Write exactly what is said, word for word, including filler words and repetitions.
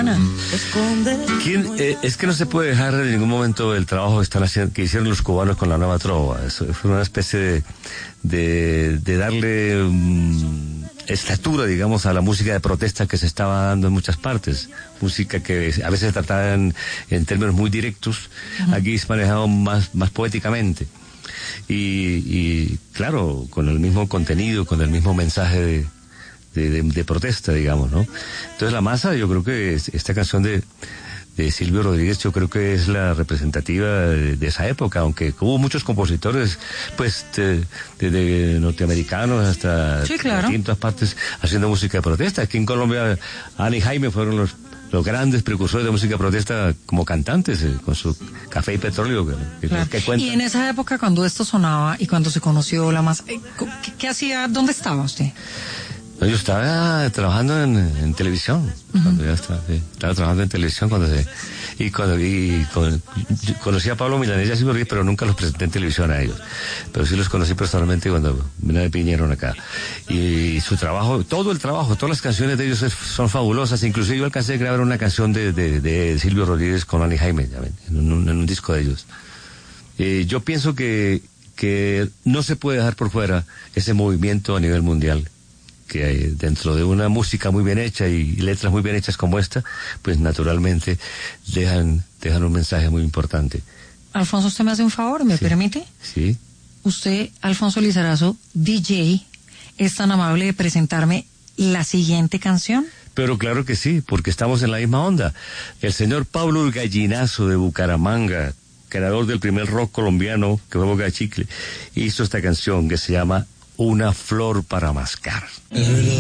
cubana. ¿Quién, eh, es que no se puede dejar en ningún momento el trabajo que, están haciendo, que hicieron los cubanos con la nueva trova. Eso fue una especie de, de, de darle um, estatura, digamos, a la música de protesta que se estaba dando en muchas partes. Música que a veces se trataba en, en términos muy directos, uh-huh. Aquí se manejaba más, más poéticamente. Y, y claro, con el mismo contenido, con el mismo mensaje de, de, de, de protesta, digamos, ¿no? Entonces la masa, yo creo que es, esta canción de, de Silvio Rodríguez, yo creo que es la representativa de, de esa época, aunque hubo muchos compositores, pues, desde norteamericanos hasta sí, claro. distintas partes haciendo música de protesta. Aquí en Colombia, Ana y Jaime fueron los los grandes precursores de música de protesta como cantantes, eh, con su Café y Petróleo, que, claro. que cuentan. Y en esa época, cuando esto sonaba y cuando se conoció la masa, ¿qué, qué hacía? ¿Dónde estaba usted? No, yo estaba trabajando en, en televisión, uh-huh. cuando ya estaba, sí, estaba trabajando en televisión cuando se, y cuando, y con, conocí a Pablo Milanés y a Silvio Rodríguez, pero nunca los presenté en televisión a ellos, pero sí los conocí personalmente cuando vinieron acá, y su trabajo, todo el trabajo, todas las canciones de ellos es, son fabulosas, inclusive yo alcancé a grabar una canción de, de, de Silvio Rodríguez con Ana y Jaime, en un, en un disco de ellos. Eh, yo pienso que, que no se puede dejar por fuera ese movimiento a nivel mundial, que hay dentro de una música muy bien hecha y letras muy bien hechas como esta, pues naturalmente dejan, dejan un mensaje muy importante. Alfonso, usted me hace un favor, ¿me sí. permite? Sí. Usted, Alfonso Lizarazo, D J, es tan amable de presentarme la siguiente canción. Pero claro que sí, porque estamos en la misma onda. El señor Pablo El Gallinazo de Bucaramanga, creador del primer rock colombiano, que fue Boca de Chicle, hizo esta canción que se llama Una flor para mascar.